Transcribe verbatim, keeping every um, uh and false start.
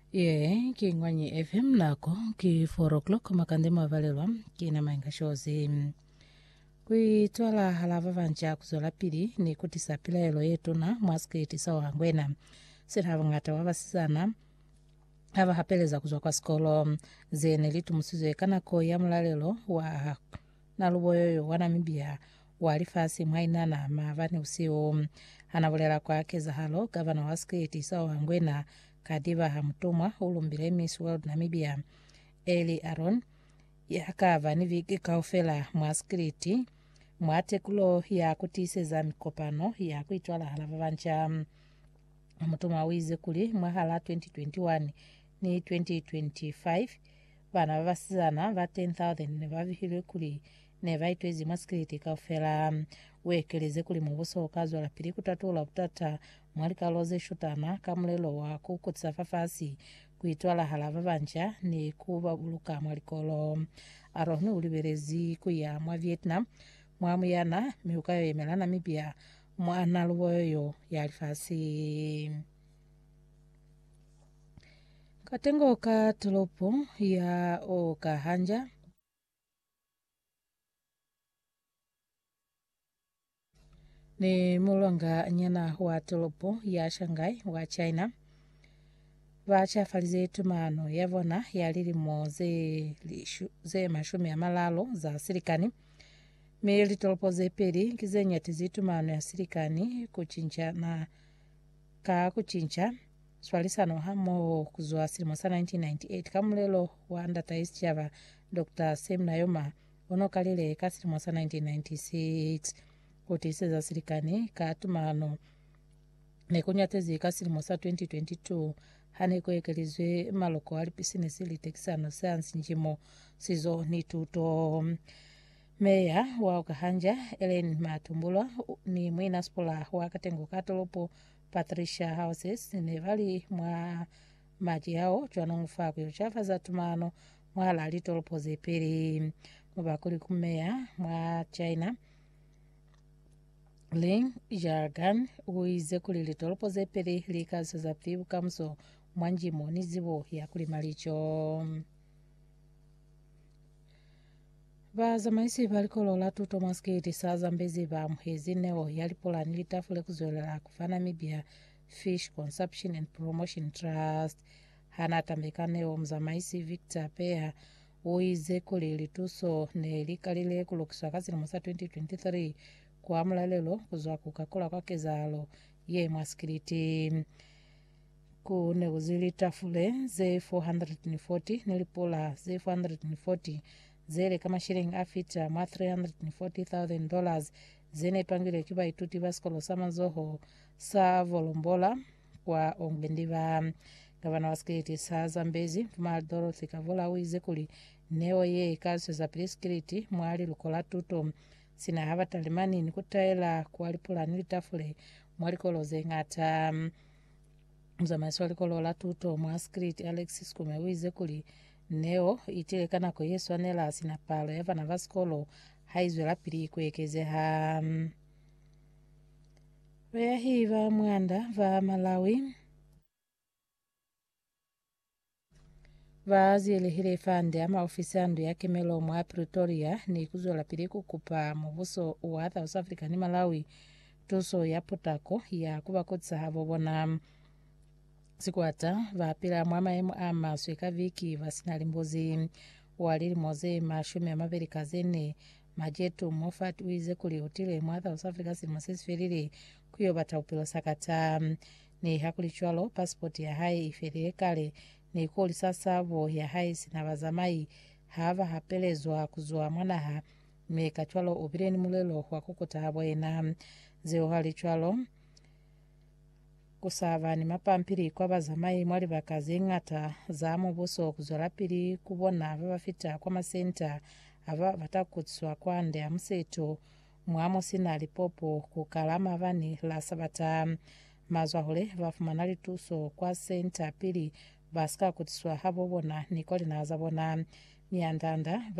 Ye kingwanyi F M nako ki four o'clock makande mavalelwa kina mainga shozi kuitwala halava vanja kuzola pili ni kuti sapila elo yetu na mwaskiti sawa hangwena sina ngata wavasizana hava hapeleza kuzwa kwa skolo zene litu musizo kana ko ya mlalelo wa naluboyoyo wana mibia walifasi mwaina na mavani usio hanavolera kwa keza halo gavana waskiti sawa hangwena kadiva hamtumwa ulumbile Miss World Namibia Eli Aaron yakava niviki kaufela mwaskriti mwatekulo ya kutiseza mikopano ya kuitwala halava vancha mtumwa wize kuli mwahala twenty twenty-one ni twenty twenty-five vana vasizana va ten thousand ne vavihilwe kuli ne vaitwezi mwaskriti kaufela wekeleze kuli mubuso kazo la pili kutatula kutata mwalika loze shutana kamulelo wa kukutsa fafasi kuitwala halava vanja ni kuba uluka mwalikolo aroni uliberezi kuya mwa Vietnam mwamuyana miukayo yemela Namibia mwana luboyo yalifasi katengo ka tolopo ya o kahanja ni mulonga nyana wa tolopo ya Shanghai wa China vacha falize tumano yavona yalilimo ze, lishu, ze mashumi ya malalo za sirikani mili tolopo ze peri kizenya tizitumano ya sirikani kuchincha na ka kuchincha swalisano hamo kuzwa silimo sa nineteen ninety-eight kamulelo wa andataisi chava Doctor Sem Nayoma onokalile kasilimo sa nineteen ninety-six kutise za sirikani katumano nekunyatezi kasilimo sa twenty twenty-two hane kwekelizwe maloko ali business litekisano science njimo sizo ni tuto meya wa Kahanja Ellen Matumbula ni mwina spola wa katengo katolopo Patricia Houses ne vali mwa maji yao chwanongufa kuyochafa za tumano mwala litolopo zeperi mubakuli kumeya mwa China Ling Jargan uize kuli litolopo zeperi likazo za pibu kamso mwanjimo nizibo ya kulimalicho baza maisi balikolola tuto maskiti saza mbezi ba mhezi neo yalipola nilitafule kuzolela kufana Namibia Fish Consumption and Promotion Trust hana tambekaneo mzamaisi Victor Pea uize kuli lituso ne likalile kulokiswa kazi na mwasa twenty twenty-three kwa mlalelo kuzwa kukakola kwa kezalo ye maskiti kune uzili tafule ze four hundred forty nilipola ze four hundred forty zele kama shilingi afita mwa three hundred forty thousand dollars zene pangile kiba ituti baskolo samanzoho sa volombola kwa ongbendiva gavana waskiti sa zambezi kuma Dorothy Kavola uize kuli neo ye kazi za preskriti mwali lukola tuto sina hava talimani nikutaela kwa lipula nilitafule mwali koloze ngata mzamaisi walikolola tuto mwaskriti Alexis kumewize kuli neo itile kana ko Yesu anela asina palo yava na vaskolo haizwe lapiri kwekeze ha weya hiva mwanda va Malawi vaazile hile fande ama ofisi andu ya kemelo mwa Pretoria ni kuzo lapiri kukupa mubuso wa South Africa ni Malawi tuso ya potako ya kuba kotsa havo bona sikuata vapila mwama emu ama sweka viki vasinali mbozi walili moze mashume amaveri kazene majetu mofat uize kuli utile mwa South Africa silmasisi felili kuyo bata upilo sakata ni hakuli chwalo passport ya hai iferile kale ni kuli sasa vo ya hai sinavazamai hava hapelezwa kuzua mwanaha meka chwalo ubireni mulelo wakukota habo ena zeo hali chwalo kusava ni mapampiri kwa bazamai mwali bakaze ngata za mubuso kuzola pili kubona babafita kwa masenta ava batakutswa kwa nde amseto mwamo sinali popo kukalama vani la sabata mazwahole bafumanali tuso kwa senta pili baska kutswa habo bona nikoli na zabona miandanda